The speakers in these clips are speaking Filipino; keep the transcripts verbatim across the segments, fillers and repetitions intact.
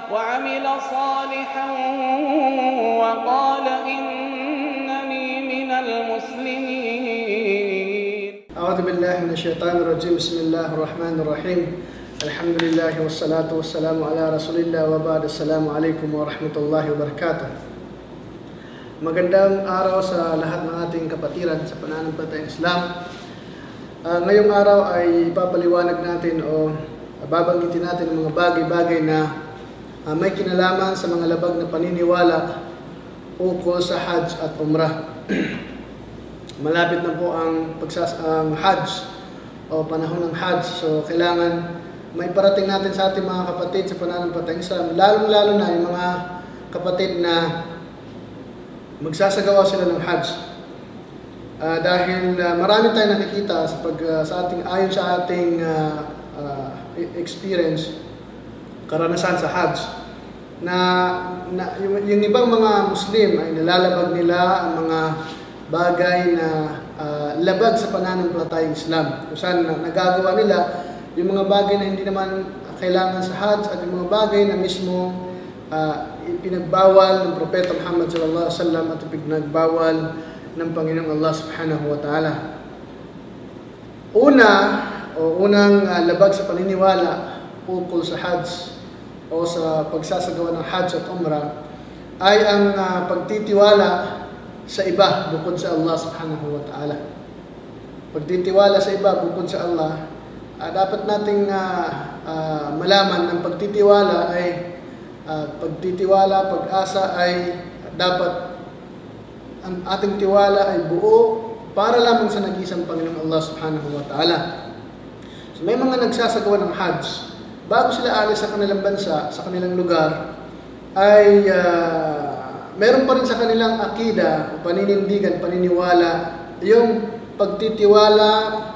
وعمل صالحا وقال إنني من المسلمين. أعوذ بالله من الشيطان الرجيم. بسم الله الرحمن الرحيم. الحمد لله والصلاة والسلام على رسول الله وبعد. السلام عليكم ورحمة الله وبركاته. Magandang araw sa lahat ng ating kapatiran sa pananampalatayang Islam. Uh, ngayong araw ay ipapaliwanag natin o babanggitin natin ang mga bagay-bagay na uh, may kinalaman sa mga labag na paniniwala ukol sa Hajj at Umrah. Malapit na po ang, pagsas ang Hajj o panahon ng Hajj. So kailangan may parating natin sa ating mga kapatid sa pananampalatayang Islam, lalong-lalo na yung mga kapatid na magsasagawa sila ng Hajj. Uh, dahil uh, marami tayong nakikita sa, pag, uh, sa ating, ayon sa ating uh, uh, experience, karanasan sa Hajj, na, na yung, yung ibang mga Muslim ay nalalabag nila ang mga bagay na uh, labag sa pananampalatayang Islam. Kung saan na, nagagawa nila yung mga bagay na hindi naman kailangan sa Hajj at yung mga bagay na mismo uh, ipinagbawal ng Propeta Muhammad sallallahu alaihi wasallam at ipinagbawal ng Panginoong Allah subhanahu wa ta'ala. Una o unang uh, labag sa paniniwala ukol sa Hajj o sa pagsasagawa ng Hajj at Umrah ay ang uh, pagtitiwala sa iba bukod sa Allah subhanahu wa ta'ala. Pagtitiwala sa iba bukod sa Allah, uh, dapat nating uh, uh, malaman ng pagtitiwala ay uh, pagtitiwala, pag-asa ay dapat ang ating tiwala ay buo para lamang sa nag-iisang Panginoong Allah subhanahu wa ta'ala. So may mga nagsasagawa ng Hajj, bago sila alis sa kanilang bansa, sa kanilang lugar, ay uh, meron pa rin sa kanilang akida, paninindigan, paniniwala, yung pagtitiwala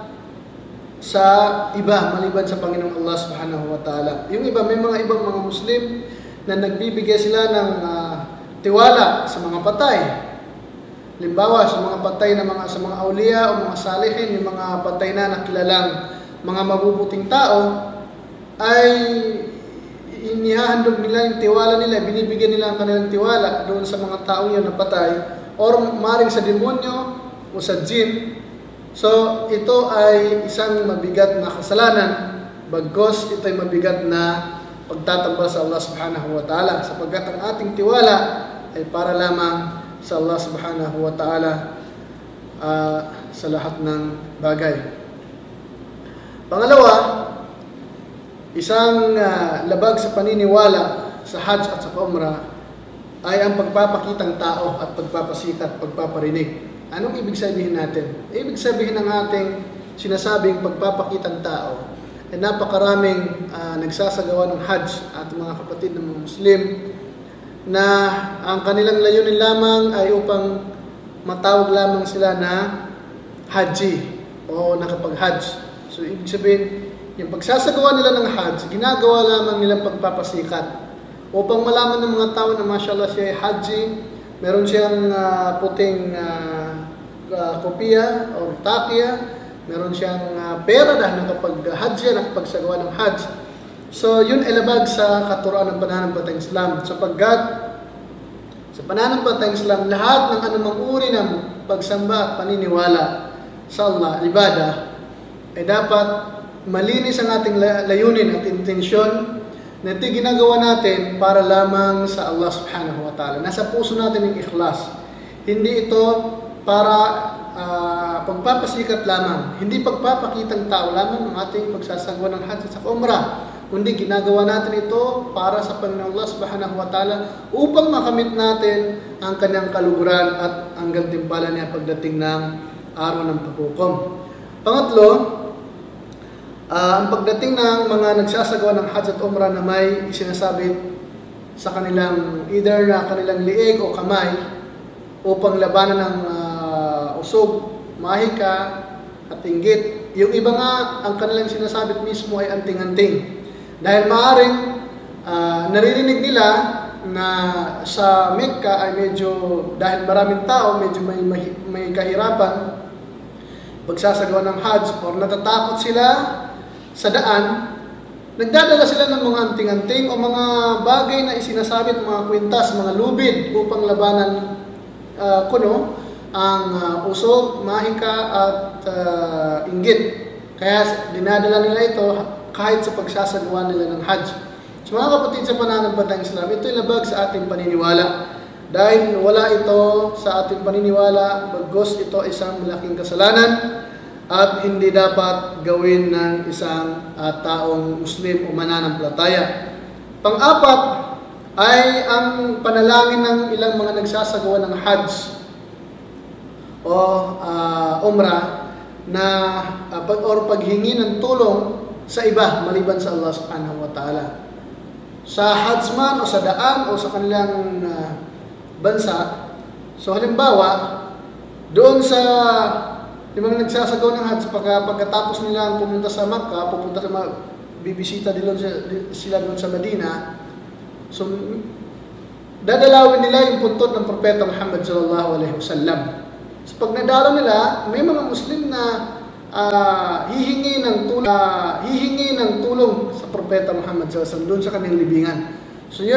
sa iba maliban sa Panginoong Allah subhanahu wa ta'ala. Yung iba, may mga ibang mga Muslim na nagbibigay sila ng uh, tiwala sa mga patay. Limbawa, sa mga patay na mga sa mga awliya o mga salihin, yung mga patay na nakilalang mga mabubuting tao, ay inihahandog nila yung tiwala nila, binibigyan nila ang kanilang tiwala doon sa mga taong yun na patay, or maring sa demonyo o sa jinn. So, ito ay isang mabigat na kasalanan, bagkos ito ay mabigat na pagtatambal sa Allah subhanahu wa ta'ala, sapagkat ang ating tiwala ay para lamang sa Allah subhanahu wa ta'ala uh, sa lahat ng bagay. Pangalawa, isang uh, labag sa paniniwala sa Hajj at sa Umrah ay ang pagpapakitang tao at pagpapasikat, pagpaparinig. Anong ibig sabihin natin? Ibig sabihin ng ating sinasabing pagpapakitang tao ay napakaraming uh, nagsasagawa ng Hajj at mga kapatid ng mga Muslim na ang kanilang layunin lamang ay upang matawag lamang sila na Haji o nakapag-Hajj. So ibig sabihin, yung pagsasagawa nila ng Hajj, ginagawa lamang nilang pagpapasikat upang malaman ng mga tao na mashallah siya ay Haji, meron siyang uh, puting uh, uh, kopiya o takiya, meron siyang uh, pera dahil nakapag-Hajj siya, nakapagsagawa ng Hajj. So yun ay labag sa katuruan ng pananampalatayang Islam, sapagkat sa pananampalatayang Islam, lahat ng anumang uri ng pagsamba at paniniwala sa Allah, ibadah, ay dapat malinis ang ating layunin at intensyon na ito ginagawa natin para lamang sa Allah subhanahu wa ta'ala. Nasa puso natin yung ikhlas. Hindi ito para uh, pagpapasikat lamang, hindi pagpapakitang tao lamang ng ating pagsasagawa ng Hajj at Umrah, kundi ginagawa natin ito para sa Panginoon Allah subhanahu wa ta'ala upang makamit natin ang kanyang kaluguran at ang gantimpala niya pagdating ng araw ng paghukom. Pangatlo, uh, ang pagdating ng mga nagsasagawa ng Hajj at Umrah na may isinasabit sa kanilang either na kanilang liig o kamay upang labanan ng uh, usog, mahika at inggit. Yung iba nga, ang kanilang sinasabit mismo ay anting-anting. Dahil maaaring uh, naririnig nila na sa Mecca ay medyo, dahil maraming tao, medyo may, may, may kahirapan pagsasagawa ng Hajj, or natatakot sila sa daan, nagdadala sila ng mga anting-anting o mga bagay na isinasabit, mga kwintas, mga lubid upang labanan uh, kuno ang uh, usog, mahika at uh, inggit. Kaya dinadala nila ito kahit sa pagsasagawa nila ng Hajj. So mga kapatid sa pananampalatayang Islam, ito'y labag sa ating paniniwala. Dahil wala ito sa ating paniniwala, bagos ito isang malaking kasalanan at hindi dapat gawin ng isang uh, taong Muslim o mananampalataya. Pang-apat ay ang panalangin ng ilang mga nagsasagawa ng Hajj o uh, Umrah na uh, pag, or paghingi ng tulong sa iba maliban sa Allah subhanahu wa ta'ala. Sa Hajj man o sa daan o sa kanilang uh, bansa, so halimbawa, doon sa yung mga nagsasagaw ng Hajj, pagka, pagkatapos nila pumunta sa Makkah, pupunta sa bibisita din sila doon sa Medina, so dadalawin nila yung puntod ng Propeta Muhammad sallallahu alaihi wasallam. So pag nadalo nila, may mga Muslim na uh, hihingi ng tulong, uh, hihingi ng tulong sa Propeta Muhammad sallallahu alaihi wasallam doon sa kanilang libingan. So